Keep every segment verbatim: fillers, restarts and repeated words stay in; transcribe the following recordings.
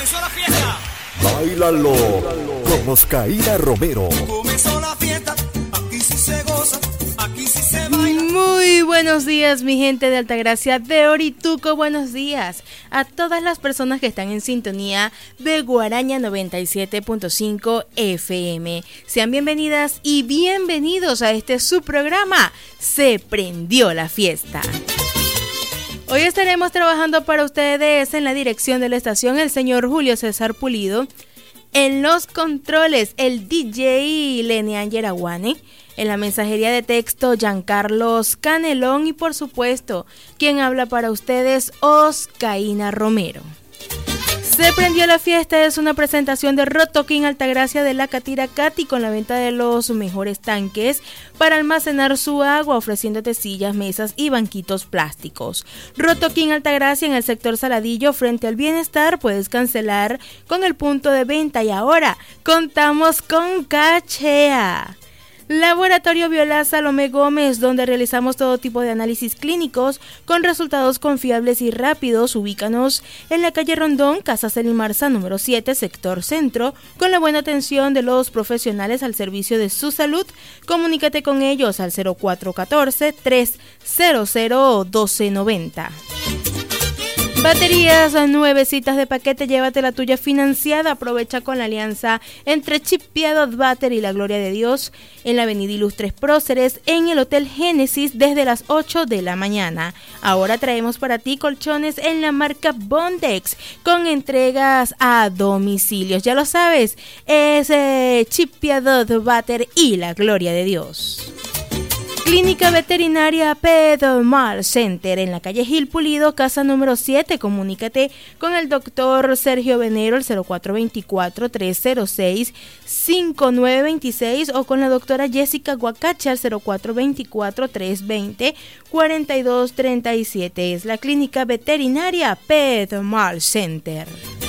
Comenzó la fiesta. Báilalo con Oscaína Romero. Comenzó la fiesta. Aquí sí se goza. Aquí sí se baila. Muy buenos días, mi gente de Altagracia, de Orituco. Buenos días a todas las personas que están en sintonía de Guaraña noventa y siete punto cinco F M. Sean bienvenidas y bienvenidos a este subprograma Se Prendió la Fiesta. Hoy estaremos trabajando para ustedes en la dirección de la estación el señor Julio César Pulido, en los controles el D J Lenian Yeraguane, en la mensajería de texto Giancarlos Canelón y por supuesto, quien habla para ustedes, Oscaína Romero. Se Prendió la Fiesta es una presentación de Rotoquín Altagracia de la Catira Cati con la venta de los mejores tanques para almacenar su agua, ofreciéndote sillas, mesas y banquitos plásticos. Rotoquín Altagracia en el sector Saladillo frente al Bienestar, puedes cancelar con el punto de venta y ahora contamos con Cachea. Laboratorio Viola Salomé Gómez, donde realizamos todo tipo de análisis clínicos con resultados confiables y rápidos. Ubícanos en la calle Rondón, Casa Celimarza número siete, sector centro, con la buena atención de los profesionales al servicio de su salud. Comunícate con ellos al cero cuatro uno cuatro, tres cero cero, uno dos nueve cero. Baterías nuevecitas de paquete, llévate la tuya financiada. Aprovecha con la alianza entre Chipiadot Battery y la Gloria de Dios en la avenida Ilustres Próceres en el Hotel Génesis desde las ocho de la mañana. Ahora traemos para ti colchones en la marca Bondex con entregas a domicilios. Ya lo sabes, es eh, Chipiadot Battery y la Gloria de Dios. Clínica Veterinaria Pedmal Center en la calle Gil Pulido, casa número siete. Comunícate con el doctor Sergio Venero, el cero cuatro dos cuatro, tres cero seis, cinco nueve dos seis o con la doctora Jessica Guacacha, al cero cuatro dos cuatro, tres dos cero, cuatro dos tres siete. Es la Clínica Veterinaria Pedmal Center.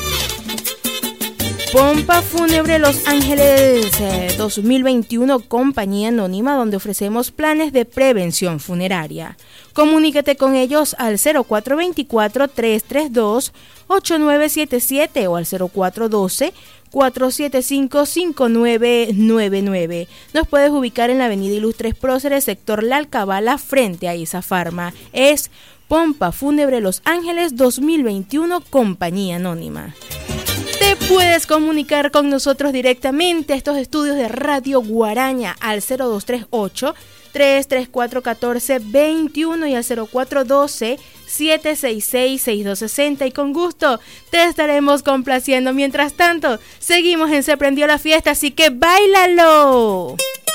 Pompa Fúnebre Los Ángeles eh, dos mil veintiuno, compañía anónima, donde ofrecemos planes de prevención funeraria. Comunícate con ellos al cero cuatro dos cuatro, tres tres dos, ocho nueve siete siete o al cero cuatro uno dos, cuatro siete cinco, cinco nueve nueve nueve. Nos puedes ubicar en la avenida Ilustres Próceres, sector La Alcabala, frente a Isa Farma. Es Pompa Fúnebre Los Ángeles dos mil veintiuno, compañía anónima. Te puedes comunicar con nosotros directamente a estos estudios de Radio Guaraña al cero dos tres ocho, tres tres cuatro, uno cuatro dos uno y al cero cuatro uno dos, siete seis seis, seis dos seis cero y con gusto te estaremos complaciendo. Mientras tanto, seguimos en Se Prendió la Fiesta, así que ¡báilalo!